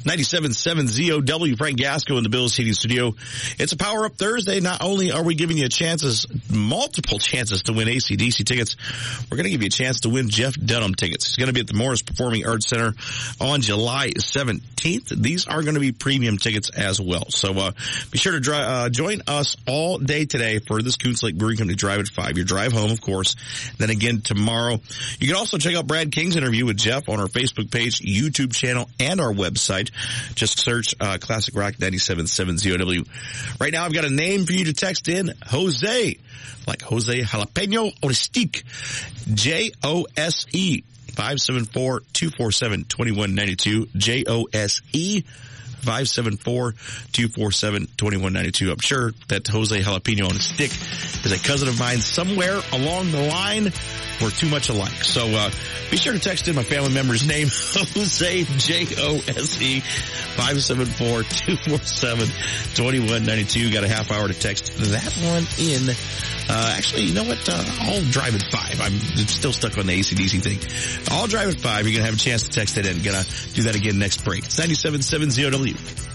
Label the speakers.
Speaker 1: 97.7 ZOW, Frank Gasco in the Bills Heating Studio. It's a Power Up Thursday. Not only are we giving you multiple chances to win AC/DC tickets, we're going to give you a chance to win Jeff Dunham tickets. He's going to be at the Morris Performing Arts Center on July 17th. These are going to be premium tickets as well. So be sure to join us all day today for this Coons Lake Brewing Company Drive at 5. Your drive home, of course. Then again tomorrow. You can also check out Brad King's interview with Jeff on our Facebook page, YouTube channel, and our website. Just search Classic Rock 97.7 ZOW. Right now, I've got a name for you to text in. Jose, like Jose Jalapeno Oristique. Jose 574-247-2192. Jose 574-247-2192. I'm sure that Jose Jalapeno on a Stick is a cousin of mine somewhere along the line. We're too much alike. So be sure to text in my family member's name, Jose, Jose, 574-247-2192. Got a half hour to text that one in. Actually, you know what? I'll drive at 5. I'm still stuck on the AC/DC thing. I'll drive at 5. You're going to have a chance to text it in. Going to do that again next break. It's 97.7 ZOW.